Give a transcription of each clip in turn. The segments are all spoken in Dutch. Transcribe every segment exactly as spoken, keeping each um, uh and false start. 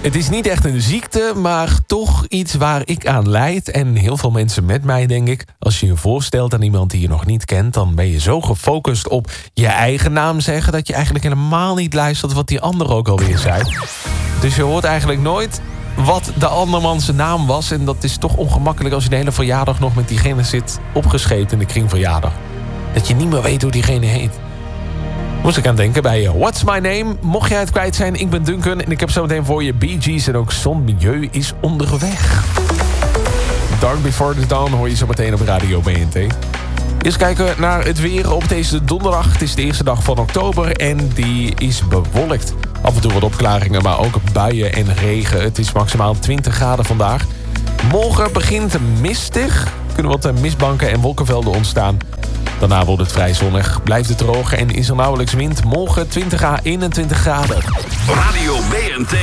Het is niet echt een ziekte, maar toch iets waar ik aan lijd. En heel veel mensen met mij, denk ik. Als je je voorstelt aan iemand die je nog niet kent, dan ben je zo gefocust op je eigen naam zeggen dat je eigenlijk helemaal niet luistert wat die ander ook alweer zei. Dus je hoort eigenlijk nooit wat de andermans naam was. En dat is toch ongemakkelijk als je de hele verjaardag nog met diegene zit opgescheept in de kring verjaardag. Dat je niet meer weet hoe diegene heet. Moest ik aan denken bij What's My Name. Mocht jij het kwijt zijn, ik ben Duncan en ik heb zo meteen voor je Bee Gees en ook Son Milieu is onderweg. Dark Before the Dawn hoor je zo meteen op Radio B N T. Eerst kijken naar het weer op deze donderdag. Het is de eerste dag van oktober en die is bewolkt. Af en toe wat opklaringen, maar ook buien en regen. Het is maximaal twintig graden vandaag. Morgen begint mistig. Er kunnen wat mistbanken en wolkenvelden ontstaan. Daarna wordt het vrij zonnig, blijft het droog en is er nauwelijks wind. Morgen twintig à eenentwintig graden. Radio B N T.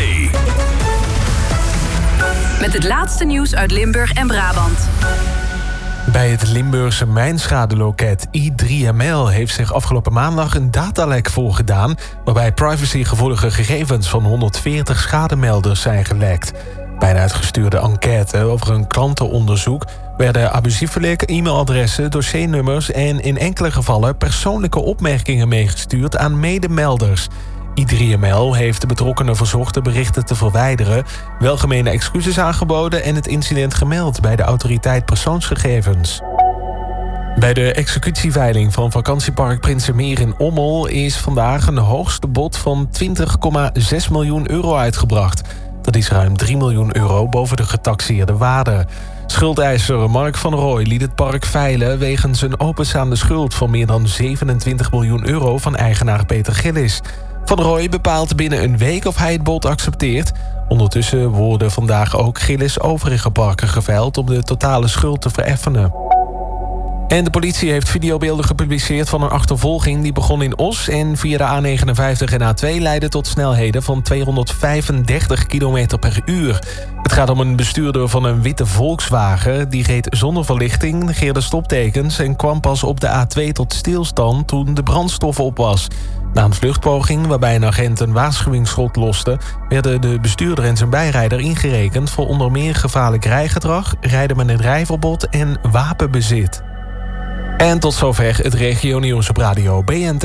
Met het laatste nieuws uit Limburg en Brabant. Bij het Limburgse mijnschadeloket I drie M L heeft zich afgelopen maandag een datalek voorgedaan, waarbij privacygevoelige gegevens van honderdveertig schademelders zijn gelekt. Bij een uitgestuurde enquête over een klantenonderzoek werden abusieve e-mailadressen, dossiernummers en in enkele gevallen persoonlijke opmerkingen meegestuurd aan medemelders. I drie M L heeft de betrokkenen verzocht de berichten te verwijderen, welgemeende excuses aangeboden en het incident gemeld bij de autoriteit persoonsgegevens. Bij de executieveiling van vakantiepark Prinsenmeer in Ommel is vandaag een hoogste bod van twintig komma zes miljoen euro uitgebracht. Dat is ruim drie miljoen euro boven de getaxeerde waarde. Schuldeiser Mark van Rooij liet het park veilen wegens een openstaande schuld van meer dan zevenentwintig miljoen euro van eigenaar Peter Gillis. Van Rooij bepaalt binnen een week of hij het bod accepteert. Ondertussen worden vandaag ook Gillis' overige parken geveild om de totale schuld te vereffenen. En de politie heeft videobeelden gepubliceerd van een achtervolging die begon in Os en via de A negenenvijftig en A twee leidde tot snelheden van tweehonderdvijfendertig kilometer per uur. Het gaat om een bestuurder van een witte Volkswagen. Die reed zonder verlichting, negeerde stoptekens en kwam pas op de A twee tot stilstand toen de brandstof op was. Na een vluchtpoging waarbij een agent een waarschuwingsschot loste, werden de bestuurder en zijn bijrijder ingerekend voor onder meer gevaarlijk rijgedrag, rijden met een rijverbod en wapenbezit. En tot zover het regionieuws op Radio B N T.